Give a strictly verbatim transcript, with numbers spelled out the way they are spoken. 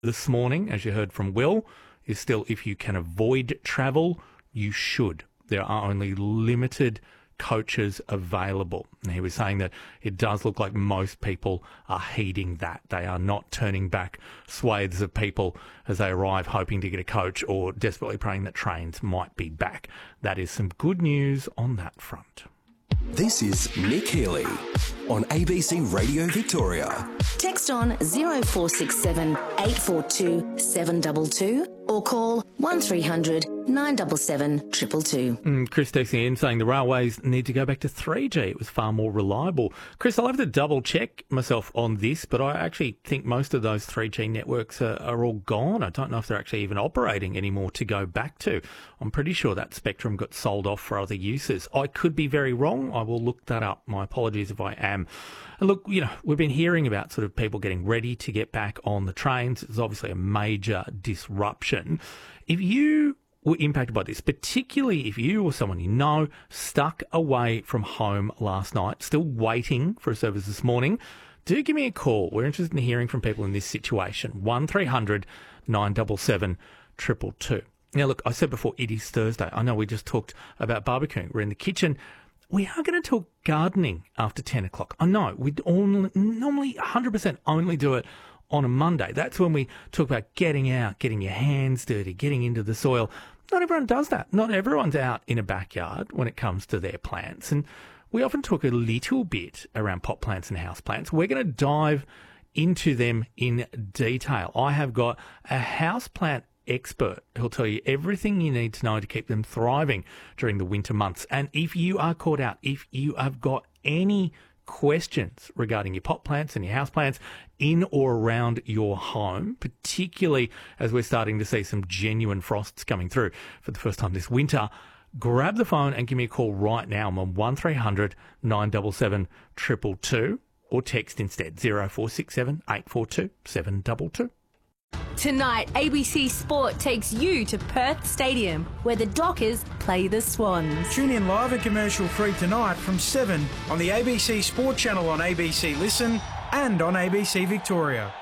this morning, as you heard from Will, is still if you can avoid travel, you should. There are only limited coaches available. And he was saying that it does look like most people are heeding that. They are not turning back swathes of people as they arrive hoping to get a coach or desperately praying that trains might be back. That is some good news on that front. This is Nick Healy on A B C Radio Victoria. Text on zero four six seven eight four two seven two two or call one three hundred nine seven seven two two two. Mm, Chris texting in saying the railways need to go back to three G. It was far more reliable. Chris, I'll have to double check myself on this, but I actually think most of those three G networks are, are all gone. I don't know if they're actually even operating anymore to go back to. I'm pretty sure that spectrum got sold off for other uses. I could be very wrong. I will look that up. My apologies if I am. And look, you know, we've been hearing about sort of people getting ready to get back on the trains. It's obviously a major disruption. If you were impacted by this, particularly if you or someone you know stuck away from home last night, still waiting for a service this morning, do give me a call. We're interested in hearing from people in this situation. one three hundred nine seven seven two two two. Now, look, I said before, it is Thursday. I know we just talked about barbecuing. We're in the kitchen. We are going to talk gardening after ten o'clock. I know, we normally, normally one hundred percent only do it on a Monday. That's when we talk about getting out, getting your hands dirty, getting into the soil. Not everyone does that. Not everyone's out in a backyard when it comes to their plants. And we often talk a little bit around pot plants and house plants. We're going to dive into them in detail. I have got a house plant expert who'll tell you everything you need to know to keep them thriving during the winter months. And if you are caught out, if you have got any questions regarding your pot plants and your house plants in or around your home, particularly as we're starting to see some genuine frosts coming through for the first time this winter, grab the phone and give me a call right now. I'm on one three hundred nine seven seven two two two or text instead zero four six seven eight four two seven two two. Tonight, A B C Sport takes you to Perth Stadium, where the Dockers play the Swans. Tune in live and commercial free tonight from seven on the A B C Sport channel on A B C Listen and on A B C Victoria.